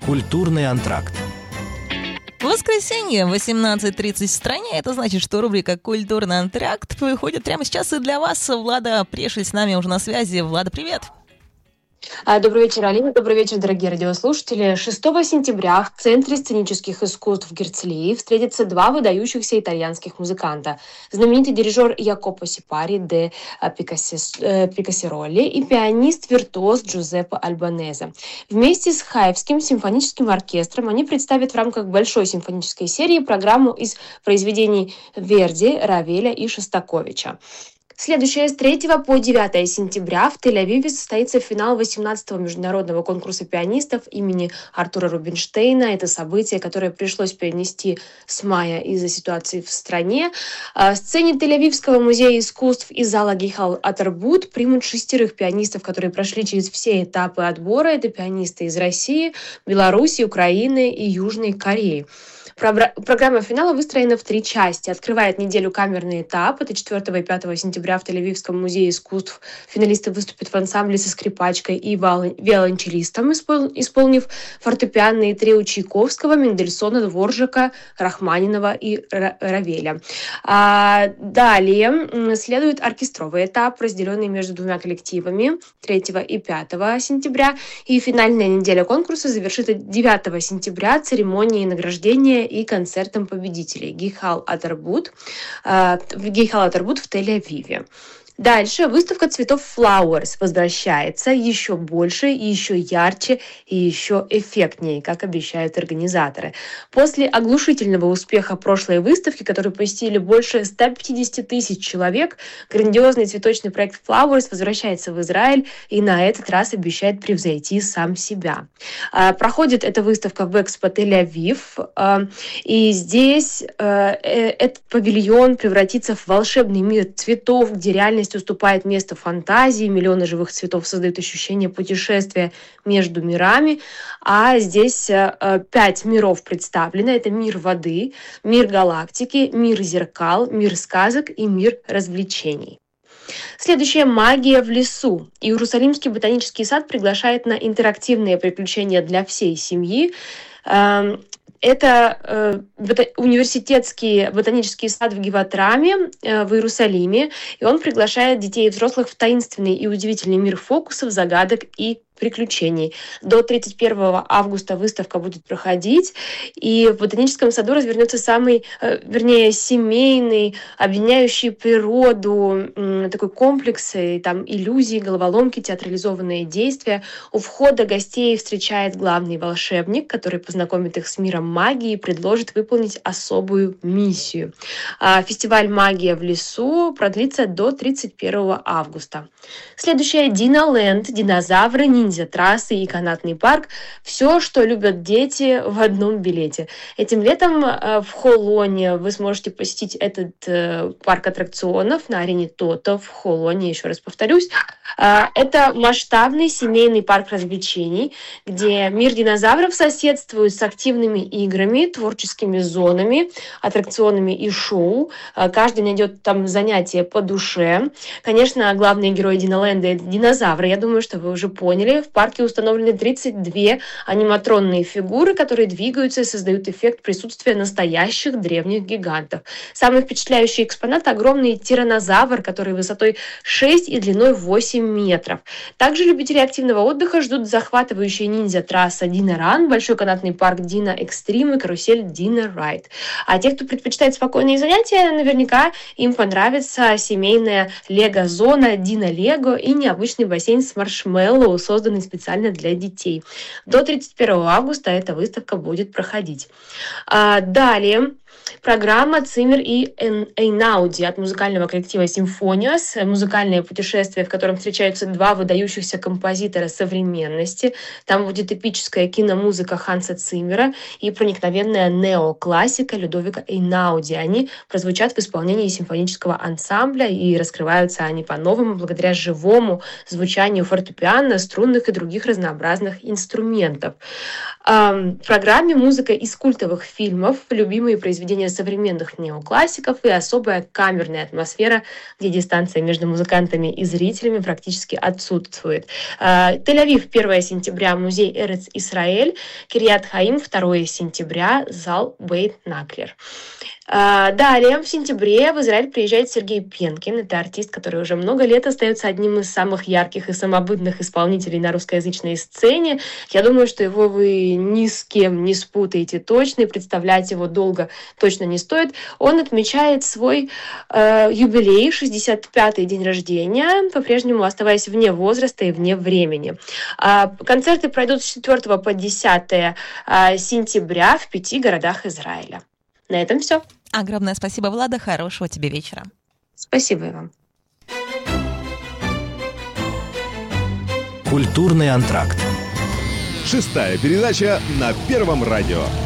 Культурный антракт. Воскресенье, 18:30 в стране. Это значит, что рубрика «Культурный антракт» выходит прямо сейчас и для вас. Влада Прешель с нами уже на связи. Влада, привет! Добрый вечер, Алина. Добрый вечер, дорогие радиослушатели. 6 сентября в Центре сценических искусств Герцлии встретятся два выдающихся итальянских музыканта. Знаменитый дирижер Якопо Сипари де Пикасиролли и пианист-виртуоз Джузеппе Альбанезе. Вместе с Хаевским симфоническим оркестром они представят в рамках большой симфонической серии программу из произведений Верди, Равеля и Шостаковича. Следующее, с 3 по 9 сентября в Тель-Авиве состоится финал 18-го международного конкурса пианистов имени Артура Рубинштейна. Это событие, которое пришлось перенести с мая из-за ситуации в стране. В сцене Тель-Авивского музея искусств и зала Гейхал Атарбут примут 6 пианистов, которые прошли через все этапы отбора. Это пианисты из России, Беларуси, Украины и Южной Кореи. Программа финала выстроена в 3 части. Открывает неделю камерный этап. Это 4 и 5 сентября в Тель-Авивском музее искусств. Финалисты выступят в ансамбле со скрипачкой и виолончелистом, исполнив фортепианные трио Чайковского, Мендельсона, Дворжака, Рахманинова и Равеля. Далее следует оркестровый этап, разделенный между 2 коллективами 3 и 5 сентября. И финальная неделя конкурса завершит 9 сентября церемонией награждения и концертом победителей Гейхал Атарбут в Тель-Авиве. Дальше выставка цветов Flowers возвращается еще больше, еще ярче и еще эффектнее, как обещают организаторы. После оглушительного успеха прошлой выставки, которую посетили больше 150 тысяч человек, грандиозный цветочный проект Flowers возвращается в Израиль и на этот раз обещает превзойти сам себя. Проходит эта выставка в Экспо Тель-Авив, и здесь этот павильон превратится в волшебный мир цветов, где реальность уступает место фантазии, миллионы живых цветов создают ощущение путешествия между мирами, а здесь 5 миров представлены. Это мир воды, мир галактики, мир зеркал, мир сказок и мир развлечений. Следующая — магия в лесу. Иерусалимский ботанический сад приглашает на интерактивные приключения для всей семьи. Это университетский ботанический сад в Гиват-Раме в Иерусалиме, и он приглашает детей и взрослых в таинственный и удивительный мир фокусов, загадок и приключений. До 31 августа выставка будет проходить, и в ботаническом саду развернется семейный, объединяющий природу такой комплекс, и там иллюзии, головоломки, театрализованные действия. У входа гостей встречает главный волшебник, который познакомит их с миром магии и предложит выполнить особую миссию. Фестиваль «Магия в лесу» продлится до 31 августа. Следующее — Диноленд, динозавры, ниндзя-трассы и канатный парк. Все, что любят дети в одном билете. Этим летом в Холоне вы сможете посетить этот парк аттракционов на арене Тото в Холоне, еще раз повторюсь. Это масштабный семейный парк развлечений, где мир динозавров соседствует с активными играми, творческими зонами, аттракционами и шоу. Каждый найдет там занятие по душе. Конечно, главные герои Диноленда — это динозавры. Я думаю, что вы уже поняли. В парке установлены 32 аниматронные фигуры, которые двигаются и создают эффект присутствия настоящих древних гигантов. Самый впечатляющий экспонат — огромный тираннозавр, который высотой 6 и длиной 8 метров. Также любители активного отдыха ждут захватывающая ниндзя-трасса Dino Run, большой канатный парк Dino Extreme и карусель Dino Ride. А те, кто предпочитает спокойные занятия, наверняка им понравится семейная лего-зона Dino Lego и необычный бассейн с маршмеллоу, созданный специально для детей. До 31 августа эта выставка будет проходить. Далее программа «Циммер и Эйнауди» от музыкального коллектива «Симфониас». Музыкальное путешествие, в котором встречаются 2 выдающихся композитора современности. Там будет эпическая киномузыка Ханса Циммера и проникновенная неоклассика Людовика Эйнауди. Они прозвучат в исполнении симфонического ансамбля, и раскрываются они по-новому благодаря живому звучанию фортепиано, струнных и других разнообразных инструментов. В программе музыка из культовых фильмов, любимые произведения произведения современных неоклассиков и особая камерная атмосфера, где дистанция между музыкантами и зрителями практически отсутствует. Тель-Авив 1 сентября, музей Эрец Исраэль, Кирьят Хаим 2 сентября, зал Бейт Наклер. Далее, в сентябре в Израиль приезжает Сергей Пенкин. Это артист, который уже много лет остается одним из самых ярких и самобытных исполнителей на русскоязычной сцене. Я думаю, что его вы ни с кем не спутаете точно, и представлять его долго точно не стоит. Он отмечает свой юбилей, 65-й день рождения, по-прежнему оставаясь вне возраста и вне времени. Концерты пройдут с 4 по 10 сентября в 5 городах Израиля. На этом все. Огромное спасибо, Влада. Хорошего тебе вечера. Спасибо и вам. Культурный антракт. 6-я передача на Первом радио.